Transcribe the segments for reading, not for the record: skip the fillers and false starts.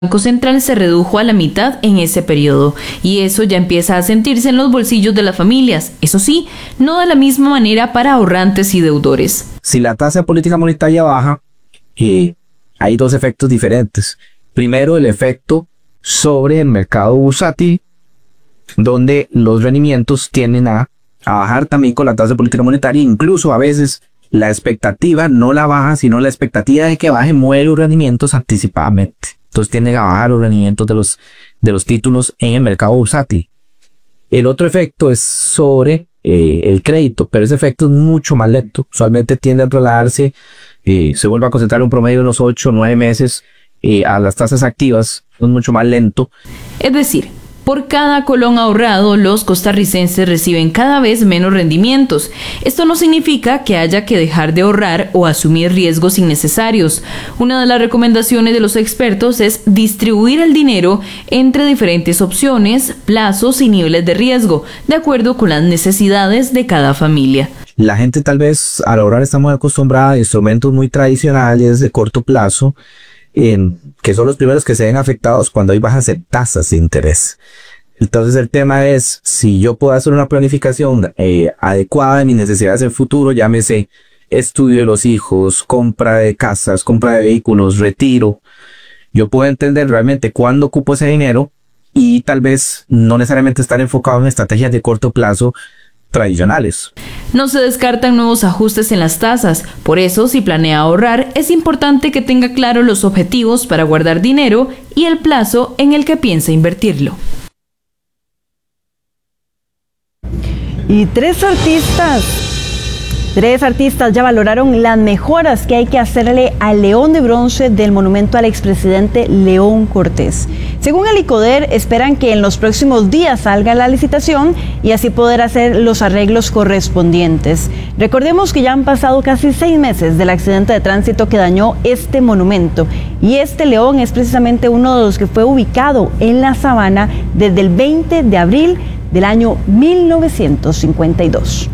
Banco Central se redujo a la mitad en ese periodo, y eso ya empieza a sentirse en los bolsillos de las familias. Eso sí, no de la misma manera para ahorrantes y deudores. Si la tasa de política monetaria baja, hay dos efectos diferentes. Primero, el efecto sobre el mercado bursátil, donde los rendimientos tienden a bajar también con la tasa de política monetaria. Incluso a veces la expectativa no la baja, sino la expectativa de que baje mueve los rendimientos anticipadamente. Entonces tienden a bajar los rendimientos de los títulos en el mercado bursátil. El otro efecto es sobre el crédito, pero ese efecto es mucho más lento. Usualmente tiende a trasladarse, se vuelve a concentrar un promedio de unos 8 o 9 meses a las tasas activas, es mucho más lento. Es decir, por cada colón ahorrado, los costarricenses reciben cada vez menos rendimientos. Esto no significa que haya que dejar de ahorrar o asumir riesgos innecesarios. Una de las recomendaciones de los expertos es distribuir el dinero entre diferentes opciones, plazos y niveles de riesgo, de acuerdo con las necesidades de cada familia. La gente tal vez al ahorrar está muy acostumbrada a instrumentos muy tradicionales de corto plazo, que son los primeros que se ven afectados cuando hay bajas de tasas de interés. Entonces el tema es, si yo puedo hacer una planificación adecuada de mis necesidades en el futuro, llámese estudio de los hijos, compra de casas, compra de vehículos, retiro, yo puedo entender realmente cuándo ocupo ese dinero y tal vez no necesariamente estar enfocado en estrategias de corto plazo tradicionales. No se descartan nuevos ajustes en las tasas. Por eso, si planea ahorrar, es importante que tenga claro los objetivos para guardar dinero y el plazo en el que piensa invertirlo. Y tres artistas ya valoraron las mejoras que hay que hacerle al león de bronce del monumento al expresidente León Cortés. Según el ICODER, esperan que en los próximos días salga la licitación y así poder hacer los arreglos correspondientes. Recordemos que ya han pasado casi 6 meses del accidente de tránsito que dañó este monumento, y este león es precisamente uno de los que fue ubicado en la sabana desde el 20 de abril del año 1952.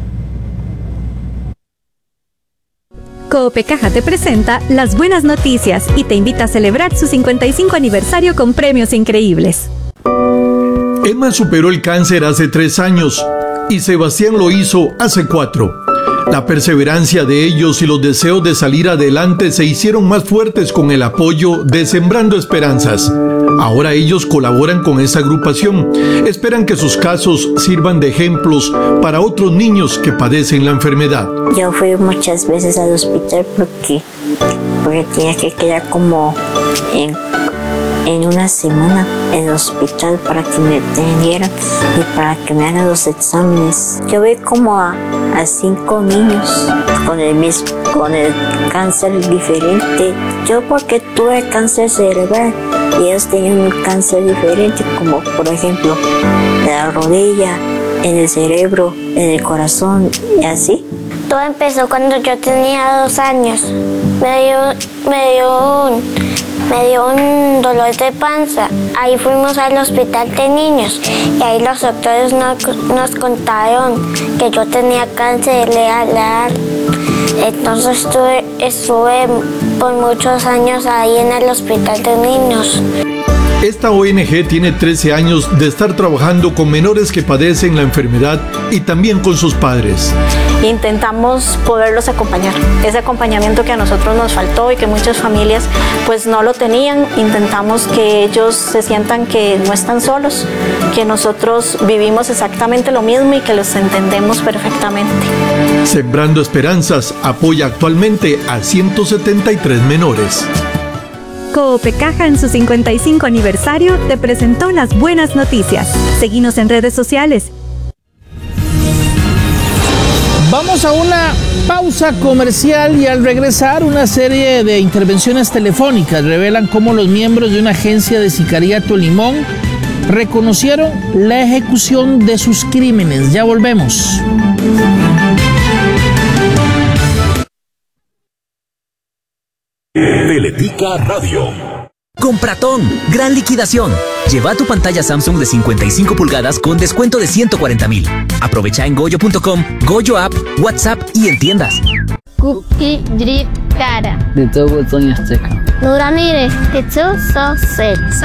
Coopecaja te presenta las buenas noticias y te invita a celebrar su 55 aniversario con premios increíbles. Emma superó el cáncer hace 3 años y Sebastián lo hizo hace 4. La perseverancia de ellos y los deseos de salir adelante se hicieron más fuertes con el apoyo de Sembrando Esperanzas. Ahora ellos colaboran con esa agrupación. Esperan que sus casos sirvan de ejemplos para otros niños que padecen la enfermedad. Yo fui muchas veces al hospital porque tenía que quedar como en una semana en el hospital para que me atendieran y para que me hagan los exámenes. Yo vi como a 5 niños con el cáncer diferente. Yo porque tuve cáncer cerebral y ellos tenían un cáncer diferente, como por ejemplo en la rodilla, en el cerebro, en el corazón y así. Todo empezó cuando yo tenía 2 años. Me dio un dolor de panza. Ahí fuimos al hospital de niños y ahí los doctores nos contaron que yo tenía cáncer leal. Entonces estuve por muchos años ahí en el hospital de niños. Esta ONG tiene 13 años de estar trabajando con menores que padecen la enfermedad y también con sus padres. Intentamos poderlos acompañar, ese acompañamiento que a nosotros nos faltó y que muchas familias pues no lo tenían. Intentamos que ellos se sientan que no están solos, que nosotros vivimos exactamente lo mismo y que los entendemos perfectamente. Sembrando Esperanzas apoya actualmente a 173 menores. Coopecaja en su 55 aniversario te presentó las buenas noticias. Seguinos en redes sociales. Vamos a una pausa comercial y al regresar una serie de intervenciones telefónicas revelan cómo los miembros de una agencia de sicariato en Limón reconocieron la ejecución de sus crímenes. Ya volvemos. Teletica Radio. Compratón, gran liquidación. Lleva tu pantalla Samsung de 55 pulgadas con descuento de 140,000. Aprovecha en goyo.com, Goyo App, WhatsApp y en tiendas. Cookie Drip Cara. De todo botón y azteca. Nuramire, Jesús Sosel.